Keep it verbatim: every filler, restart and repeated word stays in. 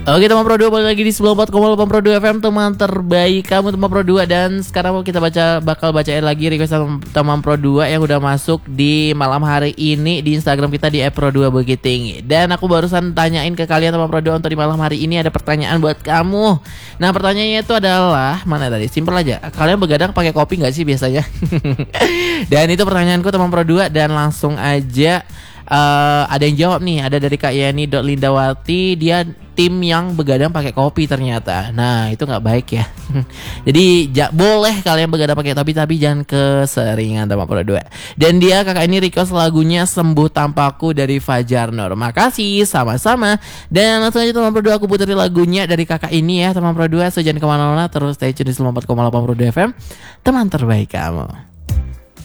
Oke teman Pro dua, balik lagi di sembilan puluh empat koma delapan Pro dua F M, teman terbaik kamu teman Pro dua. Dan sekarang kita baca bakal bacain lagi request teman Pro dua yang udah masuk di malam hari ini di Instagram kita di Pro dua Bukit Tinggi. Dan aku barusan tanyain ke kalian teman Pro dua untuk di malam hari ini ada pertanyaan buat kamu. Nah pertanyaannya itu adalah, mana tadi? Simpel aja. Kalian begadang pakai kopi nggak sih biasanya? Dan itu pertanyaanku teman Pro dua, dan langsung aja Uh, ada yang jawab nih, ada dari Kak Yani Lindawati, dia tim yang begadang pakai kopi ternyata. Nah itu nggak baik ya. Jadi ja, boleh kalian begadang pakai kopi, tapi jangan keseringan teman Pro dua. Dan dia kakak ini request lagunya Sembuh Tanpaku dari Fajar Nur. Makasih, sama-sama. Dan langsung aja teman Pro dua, aku puterin lagunya dari kakak ini ya teman Pro dua. So jangan kemana-mana, terus stay tune di sembilan puluh empat koma delapan Pro dua F M, teman terbaik kamu.